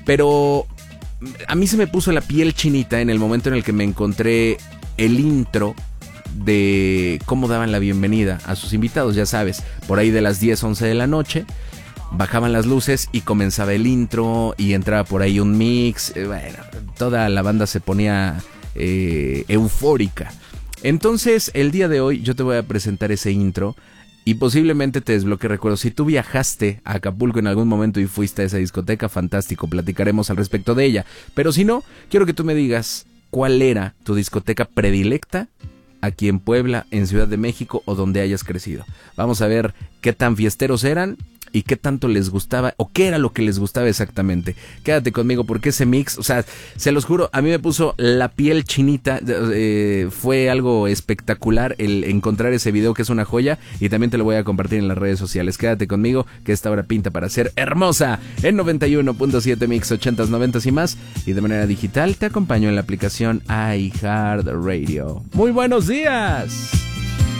Pero a mí se me puso la piel chinita en el momento en el que me encontré el intro de cómo daban la bienvenida a sus invitados. Ya sabes, por ahí de las 10, 11 de la noche bajaban las luces y comenzaba el intro y entraba por ahí un mix. Bueno, toda la banda se ponía eufórica. Entonces el día de hoy yo te voy a presentar ese intro y posiblemente te desbloquee recuerdos. Si tú viajaste a Acapulco en algún momento y fuiste a esa discoteca, fantástico, platicaremos al respecto de ella. Pero si no, quiero que tú me digas cuál era tu discoteca predilecta aquí en Puebla, en Ciudad de México o donde hayas crecido. Vamos a ver qué tan fiesteros eran y qué tanto les gustaba o qué era lo que les gustaba exactamente. Quédate conmigo porque ese mix, o sea, se los juro, a mí me puso la piel chinita. Fue algo espectacular el encontrar ese video, que es una joya, y también te lo voy a compartir en las redes sociales. Quédate conmigo que esta hora pinta para ser hermosa en 91.7 Mix 80s, 90s y más, y de manera digital te acompaño en la aplicación iHeartRadio. Muy buenos días.